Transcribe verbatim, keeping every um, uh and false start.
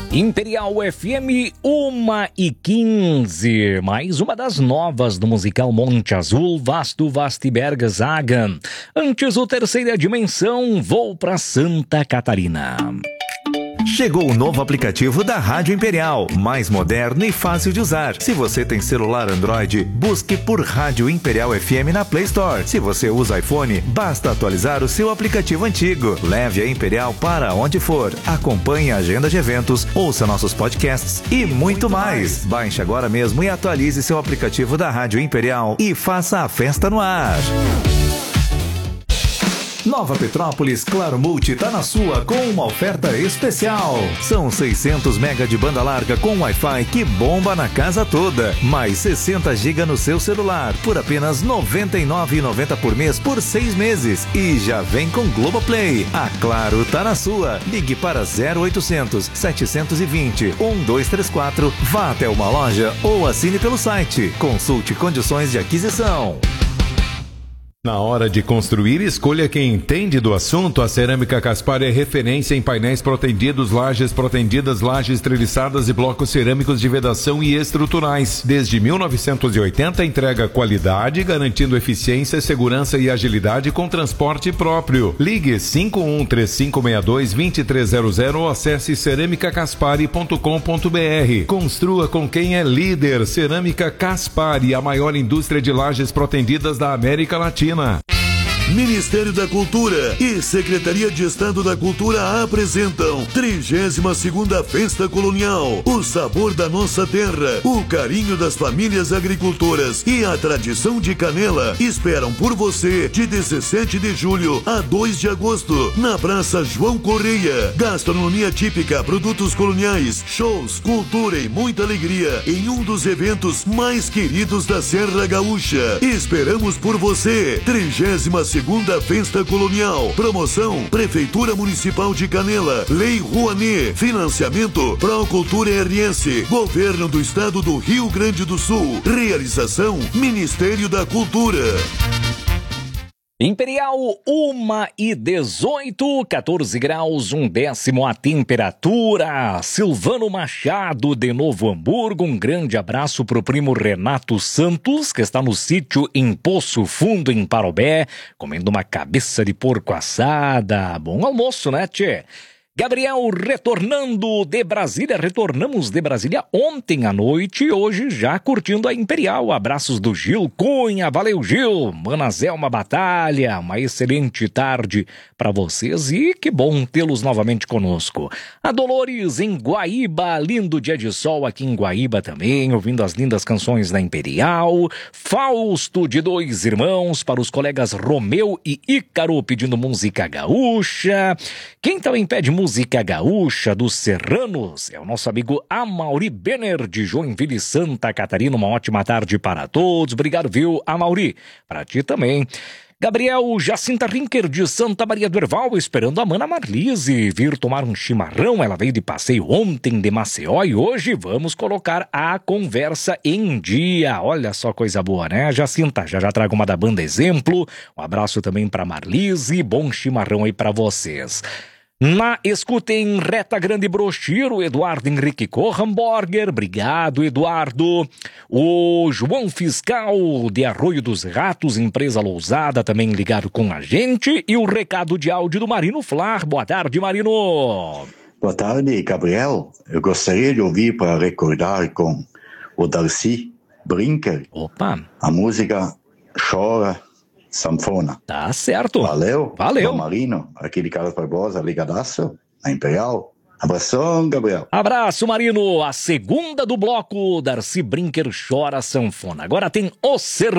Imperial F M, uma e quinze. Mais uma das novas do musical Monte Azul, Vasto Vastiberg Saga. Antes o Terceira Dimensão, vou pra Santa Catarina. Chegou o novo aplicativo da Rádio Imperial, mais moderno e fácil de usar. Se você tem celular Android, busque por Rádio Imperial F M na Play Store. Se você usa iPhone, basta atualizar o seu aplicativo antigo. Leve a Imperial para onde for. Acompanhe a agenda de eventos, ouça nossos podcasts e muito mais. Baixe agora mesmo e atualize seu aplicativo da Rádio Imperial e faça a festa no ar. Nova Petrópolis Claro Multi tá na sua com uma oferta especial. São seiscentos mega de banda larga com Wi-Fi que bomba na casa toda. Mais sessenta gigas no seu celular por apenas noventa e nove reais e noventa centavos por mês por seis meses. E já vem com Globoplay. A Claro tá na sua. Ligue para zero oitocentos, setecentos e vinte, doze trinta e quatro. Vá até uma loja ou assine pelo site. Consulte condições de aquisição. Na hora de construir, escolha quem entende do assunto. A Cerâmica Caspar é referência em painéis protendidos, lajes protendidas, lajes treliçadas e blocos cerâmicos de vedação e estruturais. Desde mil novecentos e oitenta, entrega qualidade, garantindo eficiência, segurança e agilidade com transporte próprio. Ligue cinco um três cinco seis dois, dois três zero zero ou acesse cerâmica caspari ponto com ponto b r. Construa com quem é líder. Cerâmica Caspari, a maior indústria de lajes protendidas da América Latina. Ministério da Cultura e Secretaria de Estado da Cultura apresentam trigésima segunda Festa Colonial. O sabor da nossa terra, o carinho das famílias agricultoras e a tradição de Canela esperam por você de dezessete de julho a dois de agosto na Praça João Correia. Gastronomia típica, produtos coloniais, shows, cultura e muita alegria em um dos eventos mais queridos da Serra Gaúcha. Esperamos por você. trigésima segunda Festa Colonial. Promoção Prefeitura Municipal de Canela, Lei Rouanet, financiamento Procultura R S, Governo do Estado do Rio Grande do Sul. Realização Ministério da Cultura. Imperial, uma e dezoito, quatorze graus, um décimo a temperatura. Silvano Machado, de Novo Hamburgo, um grande abraço pro primo Renato Santos, que está no sítio em Poço Fundo, em Parobé, comendo uma cabeça de porco assada. Bom almoço, né, tchê? Gabriel, retornando de Brasília, retornamos de Brasília ontem à noite e hoje já curtindo a Imperial. Abraços do Gil Cunha, valeu Gil, Manazelma Batalha, uma excelente tarde para vocês e que bom tê-los novamente conosco. A Dolores em Guaíba, lindo dia de sol aqui em Guaíba também, ouvindo as lindas canções da Imperial. Fausto de Dois Irmãos, para os colegas Romeu e Ícaro pedindo música gaúcha. Quem também pede música Música gaúcha dos Serranos é o nosso amigo Amauri Benner de Joinville, Santa Catarina. Uma ótima tarde para todos. Obrigado, viu, Amauri? Para ti também. Gabriel Jacinta Rinker de Santa Maria do Herval, esperando a mana Marlise vir tomar um chimarrão. Ela veio de passeio ontem de Maceió e hoje vamos colocar a conversa em dia. Olha só coisa boa, né, Jacinta? Já já trago uma da banda Exemplo. Um abraço também para Marlise. Bom chimarrão aí para vocês. Na escuta em Reta Grande Brochiro, Eduardo Henrique Corramborger, obrigado Eduardo. O João Fiscal de Arroio dos Ratos, empresa Lousada, também ligado com a gente. E o recado de áudio do Marino Flar, boa tarde Marino. Boa tarde Gabriel, eu gostaria de ouvir para recordar com o Darcy Brinker. Opa. A música Chora Sanfona. Tá certo. Valeu. Valeu. O Marino, aqui de Carlos Barbosa, ligadaço, na Imperial. Abração, Gabriel. Abraço, Marino. A segunda do bloco, Darcy Brinker Chora Sanfona. Agora tem O Sermão.